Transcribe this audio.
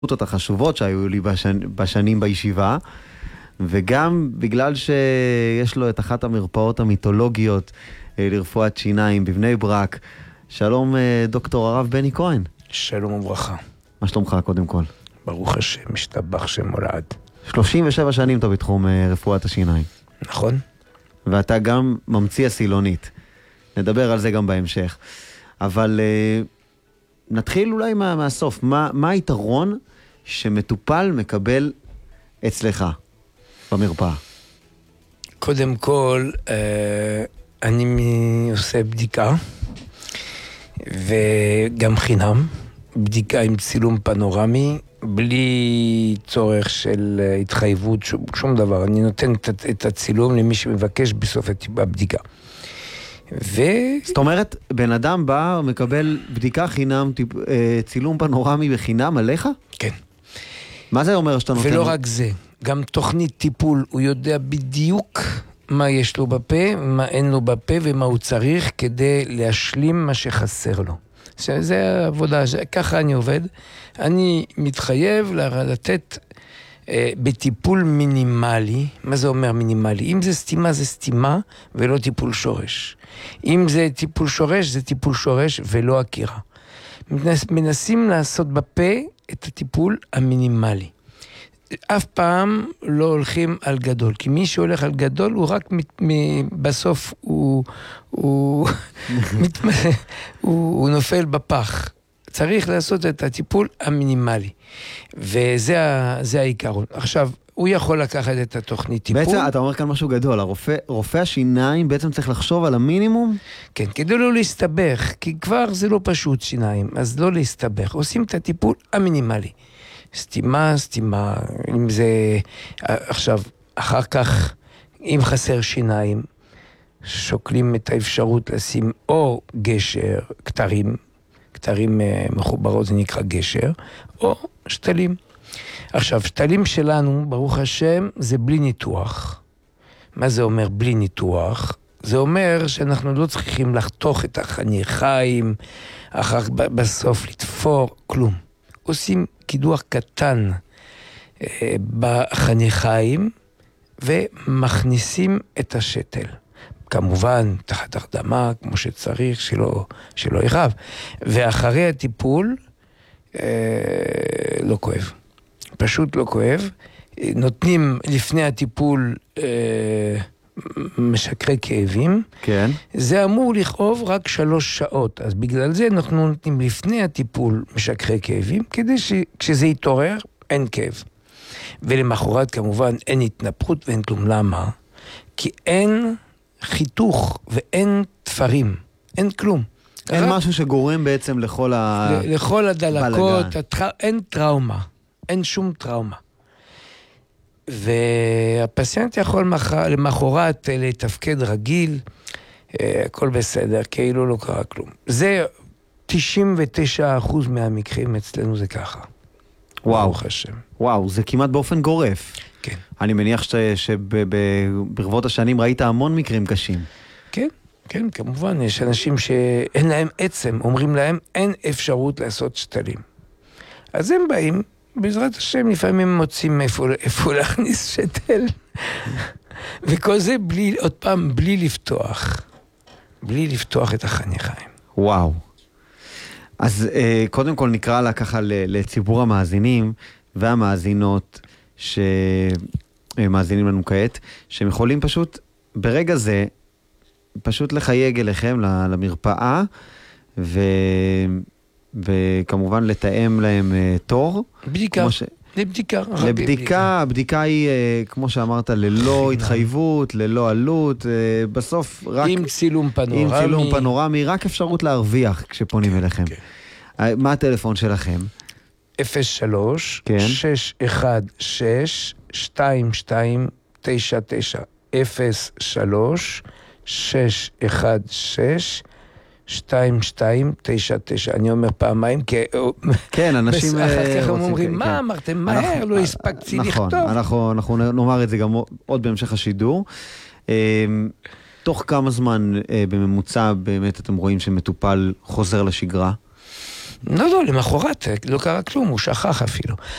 החשובות שהיו לי בשנים בישיבה, וגם בגלל שיש לו את אחת המרפאות המיתולוגיות לרפואת שיניים בבני ברק. שלום דוקטור הרב בני כהן. שלום וברכה. מה שלומך קודם כל? ברוך השם, משתבח שם מולד. 37 שנים אתה בתחום רפואת השיניים. נכון. ואתה גם ממציא הסילונית. נדבר על זה גם בהמשך. אבל נתחיל אולי מהסוף. מה היתרון שמטופל מקבל אצלך במרפאה? קודם כל, אני עושה בדיקה, וגם חינם, בדיקה עם צילום פנורמי, בלי צורך של התחייבות, שום דבר. אני נותן את הצילום למי שמבקש בסוף הבדיקה. זאת אומרת, בן אדם בא, מקבל בדיקה חינם, צילום פנורמי בחינם עליך? כן. מה זה אומר שאתה נותן? ולא רק זה, גם תוכנית טיפול, הוא יודע בדיוק מה יש לו בפה, מה אין לו בפה ומה הוא צריך כדי להשלים מה שחסר לו. זה העבודה, ככה אני עובד. אני מתחייב לתת בטיפול מינימלי. מה זה אומר מינימלי? אם זה סתימה, זה סתימה ולא טיפול שורש. אם זה טיפול שורש, זה טיפול שורש ולא עקירה. מנסים לעשות בפה את הטיפול המינימלי. אף פעם לא הולכים על גדול, כי מי שהולך על גדול הוא רק בסוף הוא נופל בפח. צריך לעשות את הטיפול המינימלי, וזה העיקרון. עכשיו, הוא יכול לקחת את התוכנית טיפול. בעצם אתה אומר כאן משהו גדול, רופא השיניים בעצם צריך לחשוב על המינימום? כן, כדי לא להסתבך, כי כבר זה לא פשוט שיניים, אז לא להסתבך. עושים את הטיפול המינימלי. סתימה, אם זה, עכשיו, אחר כך, אם חסר שיניים, שוקלים את האפשרות לשים או גשר, כתרים מחוברות, זה נקרא גשר, או שתלים. עכשיו, שתלים שלנו, ברוך השם, זה בלי ניתוח. מה זה אומר בלי ניתוח? זה אומר שאנחנו לא צריכים לחתוך את החניכיים, אחר בסוף לתפור, כלום. עושים קידוח קטן בחניכיים ומכניסים את השתל. כמובן, תחת הרדמה, כמו שצריך, שלא ירעב. ואחרי הטיפול, לא כואב. פשוט לא כואב. נותנים לפני הטיפול משקרי כאבים. כן. זה אמור לכאוב רק 3 שעות. אז בגלל זה אנחנו נותנים לפני הטיפול משקרי כאבים, כדי שכשזה יתעורר, אין כאב. ולמחרת כמובן אין התנפחות ואין כלום. למה? כי אין חיתוך ואין תפרים. אין כלום. אין משהו שגורם בעצם לכל הדלקות, אין טראומה. אין שום טראומה. והפציינט יכול למחרת לתפקד רגיל, הכל בסדר, כאילו לא קרה כלום. זה 99% מהמקרים אצלנו זה ככה. וואו, וואו, זה כמעט באופן גורף. כן. אני מניח שברבות השנים ראית המון מקרים קשים. כן, כן, כמובן, יש אנשים שאין להם עצם, אומרים להם אין אפשרות לעשות שתלים. אז הם באים, בעזרת השם לפעמים מוצאים איפה להכניס שתל. וכל זה עוד פעם בלי לפתוח את החניכיים. וואו. אז קודם כל נקרא לה ככה לציבור המאזינים והמאזינות שמאזינים לנו כעת, שהם יכולים פשוט ברגע זה פשוט לחייג אליכם למרפאה וכמובן לתאם להם תור. בדיקה. לבדיקה. הבדיקה היא, כמו שאמרת, ללא התחייבות, ללא עלות, בסוף רק... עם צילום פנורמי. עם צילום פנורמי, רק אפשרות להרוויח כשפונים אליכם. מה הטלפון שלכם? 03 616 2299 03 616 2299, אני אומר פעמיים, כן, אנשים אחר כך הם אומרים, מה אמרתם, מהר, לא הספקתי לכתוב. נכון, אנחנו נאמר את זה גם עוד בהמשך השידור. תוך כמה זמן בממוצע באמת אתם רואים שמטופל חוזר לשגרה? לא, למחרת, לא קרה כלום, הוא שכח אפילו.